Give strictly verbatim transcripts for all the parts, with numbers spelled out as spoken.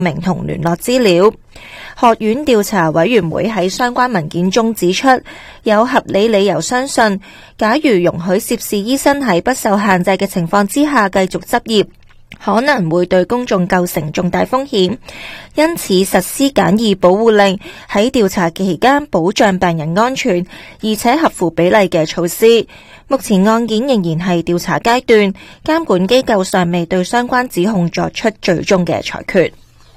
名同聯絡資料。學院調查委員會喺相關文件中指出，有合理理由相信，假如容許涉事醫生喺不受限制嘅情況之下繼續執業，可能會對公眾構成重大風險，因此實施簡易保護令喺調查期間保障病人安全，而且合乎比例嘅措施。目前案件仍然係調查階段，監管機構尚未對相關指控作出最終嘅裁決。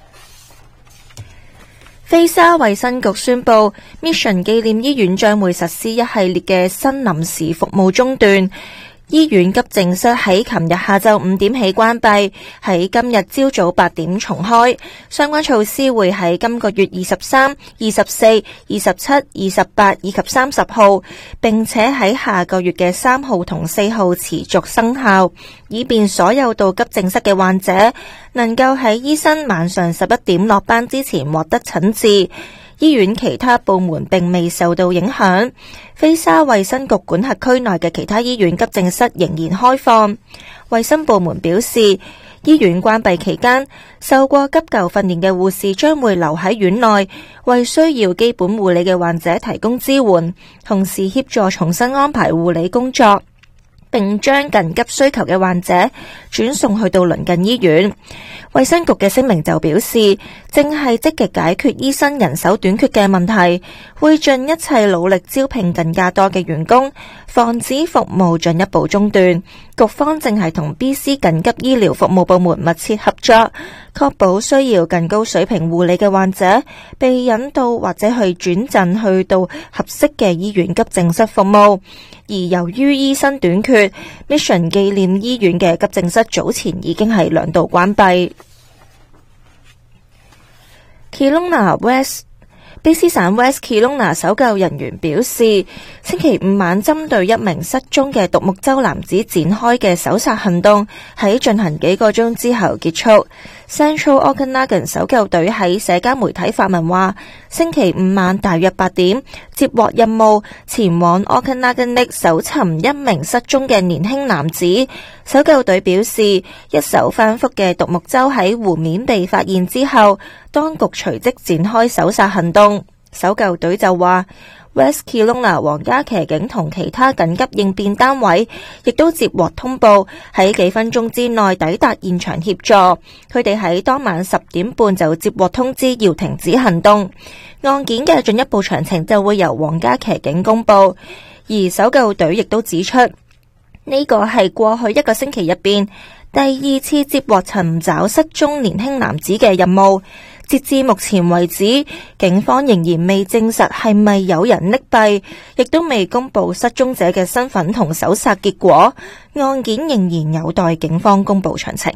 菲沙衛生局宣布 Mission 紀念醫院將會實施一系列嘅新臨時服務中斷。醫院急症室喺琴日下晝五點起關閉，喺今日朝早八點重開。相關措施會喺今個月二十三、二十四、二十七、二十八以及三十號，並且喺下個月嘅三號同四號持續生效，以便所有到急症室嘅患者能夠喺醫生晚上十一點落班之前獲得診治。醫院其他部門並未受到影響，菲沙衛生局管轄區內嘅其他醫院急症室仍然開放。衛生部門表示，醫院關閉期間，受過急救訓練嘅護士將會留喺院內，為需要基本護理嘅患者提供支援，同時協助重新安排護理工作，並將緊急需求嘅患者轉送去到鄰近醫院。衛生局嘅聲明就表示，正係積極解決醫生人手短缺嘅問題，會盡一切努力招聘更加多嘅員工，防止服務進一步中斷。局方正係同 B C 緊急醫療服務部門密切合作，確保需要更高水平護理嘅患者被引導或者去轉診去到合適嘅醫院急症室服務。而由於醫生短缺， Mission 紀念醫院嘅急症室早前已經係兩度關閉。Kelowna West卑詩省 West Kelowna 搜救人員表示，星期五晚針對一名失蹤嘅獨木舟男子展開嘅搜查行動喺進行幾個鐘之後結束。Central Okanagan 搜救隊喺社交媒體發文話，星期五晚大約八點接獲任務，前往 Okanagan Lake 搜尋一名失蹤嘅年輕男子。搜救隊表示，一艘翻覆嘅獨木舟喺湖面被發現之後，當局隨即展開搜查行動。搜救隊就話， West Kelowna 皇家騎警同其他緊急應變單位亦都接獲通報，喺幾分鐘之內抵達現場協助。佢哋喺當晚十點半就接獲通知要停止行動。案件嘅進一步詳情就會由皇家騎警公佈。而搜救隊亦都指出，呢個係過去一個星期入邊第二次接獲尋找失蹤年輕男子嘅任務。截至目前為止，警方仍然未證實係咪有人溺斃，亦都未公布失蹤者嘅身份同搜查結果。案件仍然有待警方公布詳情。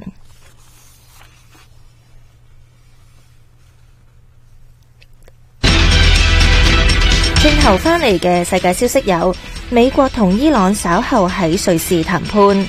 轉頭返嚟嘅世界消息有：美國同伊朗稍後喺瑞士談判。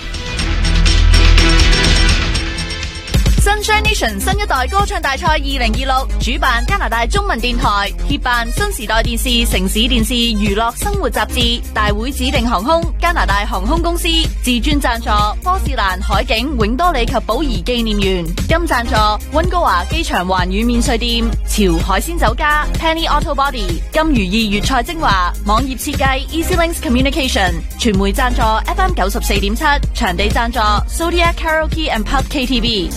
Sunshine Nation 新一代歌唱大賽二零二六主辦加拿大中文電台，協辦新時代電視、城市電視、娛樂生活雜誌，大會指定航空加拿大航空公司，自專贊助波士蘭海景永多里及寶儀紀念園，金贊助溫哥華機場環宇免稅店、潮海鮮酒家、Penny Auto Body、金如意粵菜精華、網頁設計 Easy Links Communication， 傳媒贊助 F M 九十四點七，場地贊助 Zodiac Karaoke and Pub K T V。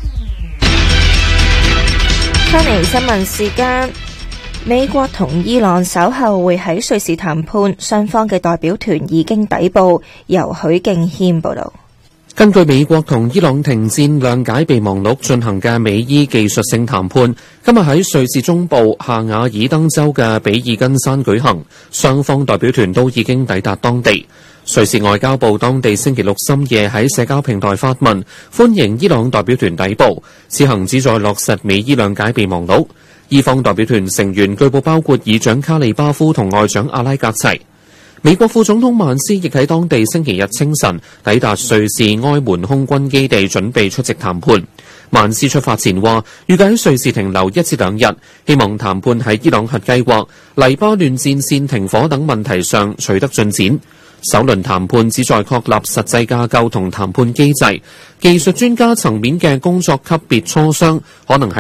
翻嚟新聞時間，美國同伊朗稍後會喺瑞士談判，雙方嘅代表團已經抵埗。由許敬軒報道。 根據美國同伊朗停戰諒解備忘錄進行嘅美伊技術性談判，今日喺瑞士中部夏瓦爾登州嘅比爾根山舉行，雙方代表團都已經抵達當地。瑞士外交部當地星期六深夜喺社交平台發文，歡迎伊朗代表團抵埗，此行旨在落實美伊諒解備忘錄。伊方代表團成員據報包括議長卡利巴夫同外長阿拉格齊。美國副總統曼斯亦喺當地星期日清晨抵達瑞士埃門空軍基地，準備出席談判。曼斯出發前話，預計喺瑞士停留一至兩日，希望談判喺伊朗核計劃、黎巴嫩戰線停火等問題上取得進展。首輪談判旨在確立實際架構同談判機制，技術專家層面嘅工作級別磋商可能喺